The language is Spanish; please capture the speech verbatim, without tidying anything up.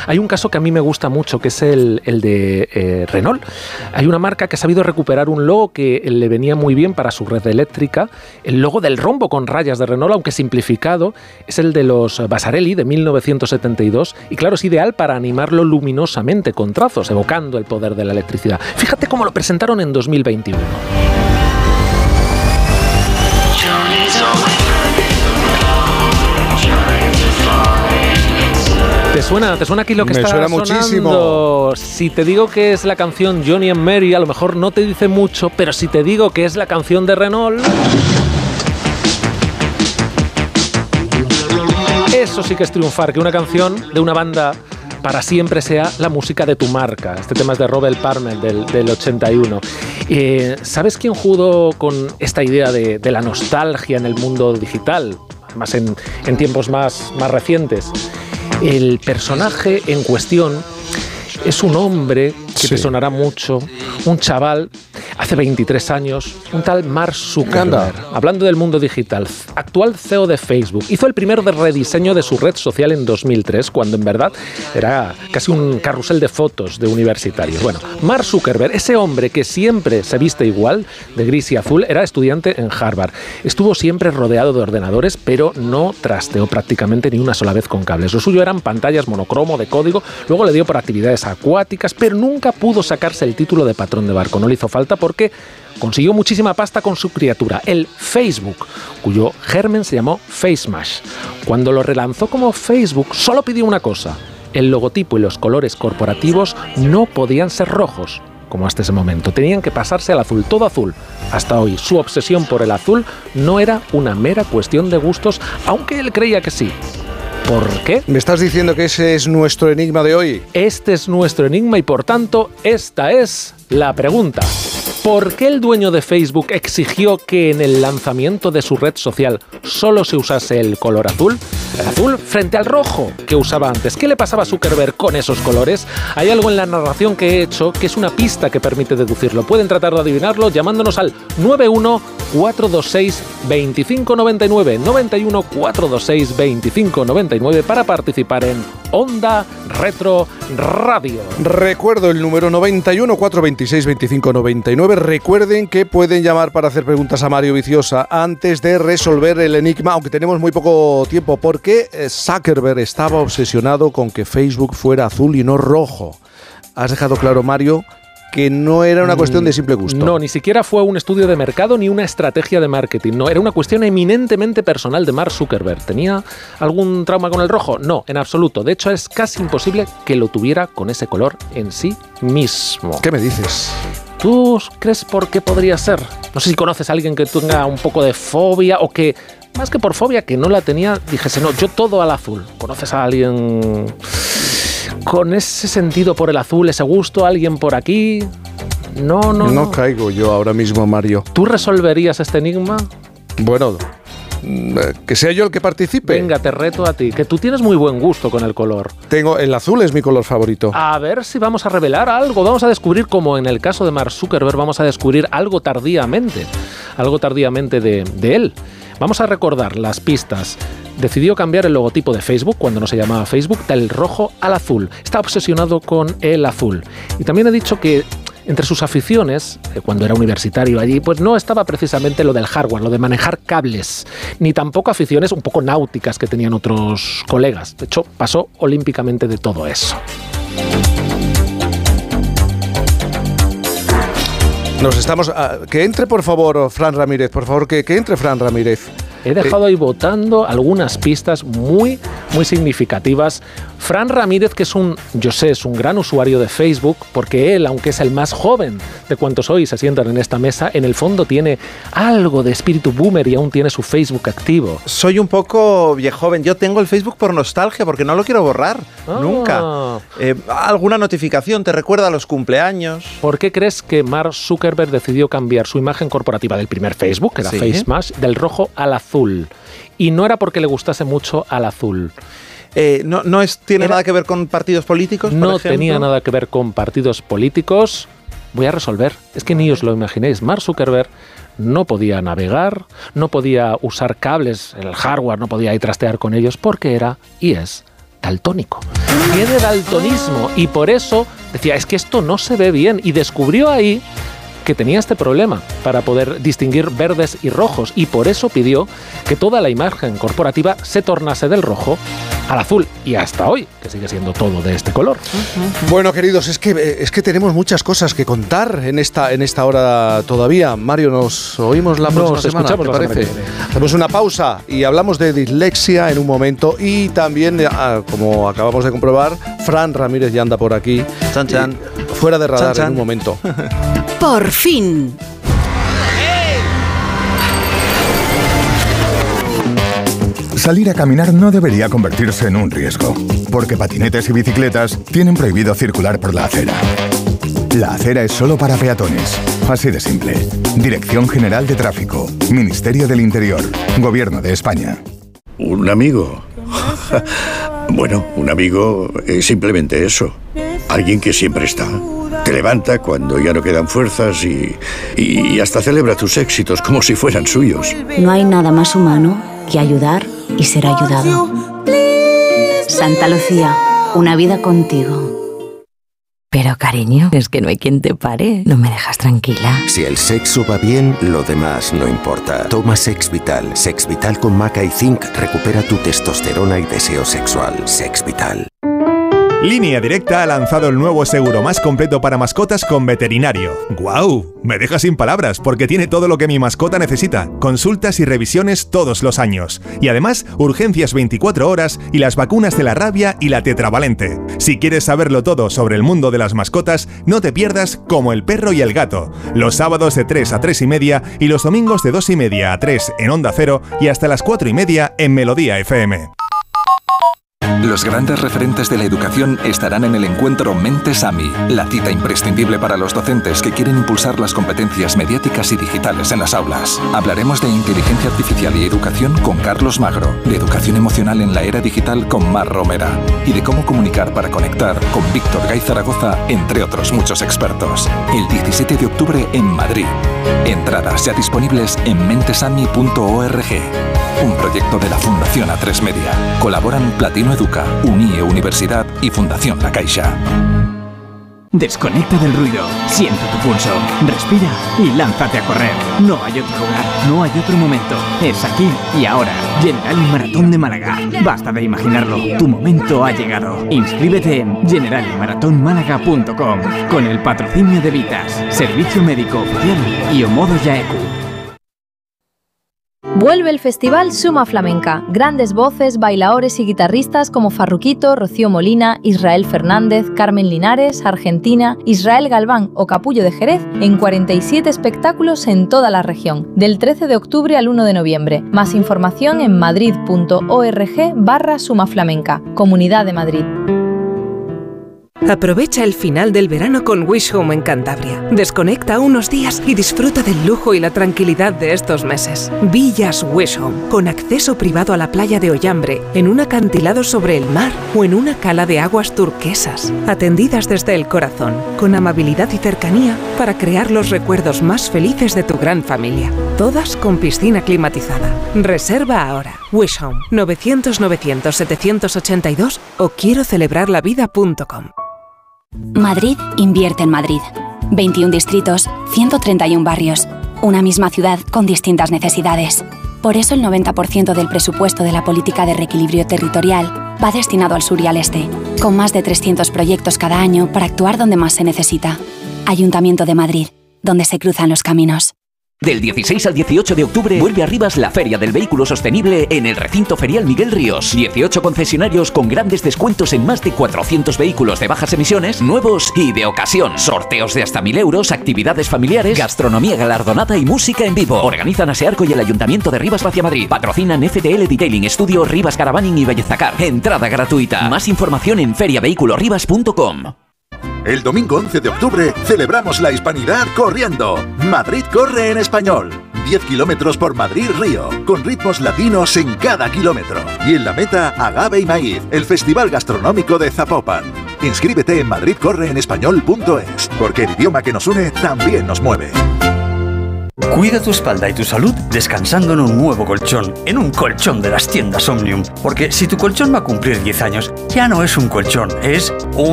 Hay un caso que a mí me gusta mucho, que es el, el de eh, Renault. Hay una marca que ha sabido recuperar un logo que le venía muy bien para su red eléctrica. El logo del rombo con rayas de Renault, aunque simplificado, es el de los Vasarely de mil novecientos setenta y dos. Y claro, es ideal para animarlo luminosamente con trazos, evocando el poder de la electricidad. Fíjate cómo lo presentaron en dos mil veintiuno. ¿Te suena, ¿Te suena aquí lo que Me está suena sonando? muchísimo. Si te digo que es la canción Johnny and Mary, a lo mejor no te dice mucho, pero si te digo que es la canción de Renault, eso sí que es triunfar, que una canción de una banda para siempre sea la música de tu marca. Este tema es de Robert Palmer, del, del ochenta y uno. Eh, ¿Sabes quién jugó con esta idea de, de la nostalgia en el mundo digital? Además, en, en tiempos más, más recientes. El personaje en cuestión es un hombre que sí. te sonará mucho, un chaval, hace veintitrés años, un tal Mark Zuckerberg, hablando del mundo digital, actual C E O de Facebook. Hizo el primer rediseño de su red social en dos mil tres, cuando en verdad era casi un carrusel de fotos de universitarios. Bueno, Mark Zuckerberg, ese hombre que siempre se viste igual, de gris y azul, era estudiante en Harvard. Estuvo siempre rodeado de ordenadores, pero no trasteó prácticamente ni una sola vez con cables. Lo suyo eran pantallas monocromo de código, luego le dio por actividades acuáticas, pero nunca pudo sacarse el título de patrón de barco. No le hizo falta porque consiguió muchísima pasta con su criatura, el Facebook, cuyo germen se llamó FaceMash. Cuando lo relanzó como Facebook, solo pidió una cosa: el logotipo y los colores corporativos no podían ser rojos, como hasta ese momento. Tenían que pasarse al azul, todo azul. Hasta hoy, su obsesión por el azul no era una mera cuestión de gustos, aunque él creía que sí. ¿Por qué? ¿Me estás diciendo que ese es nuestro enigma de hoy? Este es nuestro enigma y, por tanto, esta es la pregunta. ¿Por qué el dueño de Facebook exigió que en el lanzamiento de su red social solo se usase el color azul? El azul frente al rojo que usaba antes. ¿Qué le pasaba a Zuckerberg con esos colores? Hay algo en la narración que he hecho que es una pista que permite deducirlo. Pueden tratar de adivinarlo llamándonos al nueve uno cuatro dos seis dos cinco nueve nueve, nueve uno cuatro dos seis dos cinco nueve nueve para participar en Onda Retro Radio. Recuerdo el número noventa y uno cuatro dos seis dos cinco nueve nueve. Recuerden que pueden llamar para hacer preguntas a Mario Viciosa antes de resolver el enigma, aunque tenemos muy poco tiempo. ¿Por qué Zuckerberg estaba obsesionado con que Facebook fuera azul y no rojo? ¿Has dejado claro, Mario, que no era una cuestión de simple gusto? No, ni siquiera fue un estudio de mercado ni una estrategia de marketing. No, era una cuestión eminentemente personal de Mark Zuckerberg. ¿Tenía algún trauma con el rojo? No, en absoluto. De hecho, es casi imposible que lo tuviera con ese color en sí mismo. ¿Qué me dices? ¿Tú crees por qué podría ser? No sé si conoces a alguien que tenga un poco de fobia o que, más que por fobia, que no la tenía, dijese, no, yo todo al azul. ¿Conoces a alguien con ese sentido por el azul, ese gusto? ¿Alguien por aquí? No, no, no. No caigo yo ahora mismo, Mario. ¿Tú resolverías este enigma? Bueno, que sea yo el que participe. Venga, te reto a ti, que tú tienes muy buen gusto con el color. Tengo, el azul es mi color favorito. A ver si vamos a revelar algo. Vamos a descubrir, como en el caso de Mark Zuckerberg, vamos a descubrir algo tardíamente. Algo tardíamente de, de él. Vamos a recordar las pistas. Decidió cambiar el logotipo de Facebook, cuando no se llamaba Facebook, del rojo al azul. Está obsesionado con el azul. Y también he dicho que entre sus aficiones, cuando era universitario allí, pues no estaba precisamente lo del hardware, lo de manejar cables, ni tampoco aficiones un poco náuticas que tenían otros colegas. De hecho, pasó olímpicamente de todo eso. Nos estamos... Uh, que entre, por favor, Fran Ramírez, por favor, que, que entre Fran Ramírez. He dejado ahí votando algunas pistas muy, muy significativas. Fran Ramírez, que es un, yo sé, es un gran usuario de Facebook, porque él, aunque es el más joven de cuantos hoy se sientan en esta mesa, en el fondo tiene algo de espíritu boomer y aún tiene su Facebook activo. Soy un poco viejoven. Yo tengo el Facebook por nostalgia, porque no lo quiero borrar, ah. nunca. Eh, alguna notificación te recuerda a los cumpleaños. ¿Por qué crees que Mark Zuckerberg decidió cambiar su imagen corporativa del primer Facebook, que era ¿Sí? FaceMash, del rojo al azul? Y no era porque le gustase mucho al azul. Eh, ¿No, no es, tiene era, nada que ver con partidos políticos, por No ejemplo? tenía nada que ver con partidos políticos. Voy a resolver. Es que ni os lo imaginéis. Mark Zuckerberg no podía navegar, no podía usar cables, el hardware, no podía ir trastear con ellos, porque era y es daltónico. Tiene daltonismo y por eso decía, es que esto no se ve bien. Y descubrió ahí que tenía este problema para poder distinguir verdes y rojos y por eso pidió que toda la imagen corporativa se tornase del rojo al azul y hasta hoy, que sigue siendo todo de este color. Bueno, queridos, es que, es que tenemos muchas cosas que contar en esta, en esta hora todavía. Mario, nos oímos la próxima nos semana, escuchamos ¿te la parece? semana que viene. Hacemos una pausa y hablamos de dislexia en un momento y también, como acabamos de comprobar, Fran Ramírez ya anda por aquí. Chan, chan. Fuera de radar Chan, chan. en un momento. Por fin. Salir a caminar no debería convertirse en un riesgo, porque patinetes y bicicletas tienen prohibido circular por la acera. La acera es solo para peatones, así de simple. Dirección General de Tráfico, Ministerio del Interior, Gobierno de España. ¿Un amigo? Bueno, un amigo es simplemente eso. Alguien que siempre está. Te levanta cuando ya no quedan fuerzas y, y hasta celebra tus éxitos como si fueran suyos. No hay nada más humano que ayudar y ser ayudado. Santa Lucía, una vida contigo. Pero cariño, es que no hay quien te pare. No me dejas tranquila. Si el sexo va bien, lo demás no importa. Toma Sex Vital. Sex Vital con maca y zinc recupera tu testosterona y deseo sexual. Sex Vital. Línea Directa ha lanzado el nuevo seguro más completo para mascotas con veterinario. ¡Guau! Me deja sin palabras porque tiene todo lo que mi mascota necesita. Consultas y revisiones todos los años. Y además, urgencias veinticuatro horas y las vacunas de la rabia y la tetravalente. Si quieres saberlo todo sobre el mundo de las mascotas, no te pierdas Como el perro y el gato. Los sábados de tres a tres y media y los domingos de dos y media a tres en Onda Cero y hasta las cuatro y media en Melodía F M. Los grandes referentes de la educación estarán en el encuentro Mentes AMI, la cita imprescindible para los docentes que quieren impulsar las competencias mediáticas y digitales en las aulas. Hablaremos de inteligencia artificial y educación con Carlos Magro, de educación emocional en la era digital con Mar Romera y de cómo comunicar para conectar con Víctor Gay Zaragoza, entre otros muchos expertos. El diecisiete de octubre en Madrid. Entradas ya disponibles en mentesami punto org. Un proyecto de la Fundación A tres Media. Colaboran Platino Educa, UNIE Universidad y Fundación La Caixa. Desconecta del ruido, siente tu pulso, respira y lánzate a correr. No hay otro lugar, no hay otro momento. Es aquí y ahora. General Maratón de Málaga. Basta de imaginarlo, tu momento ha llegado. Inscríbete en general maratón málaga punto com con el patrocinio de Vitas, Servicio Médico Oficial y Omodo Yaeku. Vuelve el festival Suma Flamenca. Grandes voces, bailaores y guitarristas como Farruquito, Rocío Molina, Israel Fernández, Carmen Linares, Argentina, Israel Galván o Capullo de Jerez en cuarenta y siete espectáculos en toda la región, del trece de octubre al uno de noviembre. Más información en madrid punto org barra Suma Flamenca, Comunidad de Madrid. Aprovecha el final del verano con Wish Home en Cantabria. Desconecta unos días y disfruta del lujo y la tranquilidad de estos meses. Villas Wish Home, con acceso privado a la playa de Ollambre, en un acantilado sobre el mar o en una cala de aguas turquesas. Atendidas desde el corazón, con amabilidad y cercanía para crear los recuerdos más felices de tu gran familia. Todas con piscina climatizada. Reserva ahora. Wish Home, novecientos novecientos setecientos ochenta y dos o quiero celebrar la vida punto com. Madrid invierte en Madrid. veintiún distritos, ciento treinta y uno barrios. Una misma ciudad con distintas necesidades. Por eso el noventa por ciento del presupuesto de la política de reequilibrio territorial va destinado al sur y al este, con más de trescientos proyectos cada año para actuar donde más se necesita. Ayuntamiento de Madrid, donde se cruzan los caminos. Del dieciséis al dieciocho de octubre vuelve a Rivas la Feria del Vehículo Sostenible en el recinto ferial Miguel Ríos. dieciocho concesionarios con grandes descuentos en más de cuatrocientos vehículos de bajas emisiones, nuevos y de ocasión. Sorteos de hasta mil euros, actividades familiares, gastronomía galardonada y música en vivo. Organizan Asearco y el Ayuntamiento de Rivas Vacia Madrid. Patrocinan F T L Detailing, Estudio Rivas Caravaning y Bellezacar. Entrada gratuita. Más información en feria vehículo rivas punto com. El domingo once de octubre celebramos la hispanidad corriendo. Madrid corre en español. diez kilómetros por Madrid-Río, con ritmos latinos en cada kilómetro. Y en la meta, Agave y Maíz, el festival gastronómico de Zapopan. Inscríbete en madrid corre en español punto es, porque el idioma que nos une también nos mueve. Cuida tu espalda y tu salud descansando en un nuevo colchón, en un colchón de las tiendas Omnium. Porque si tu colchón va a cumplir diez años, ya no es un colchón, es un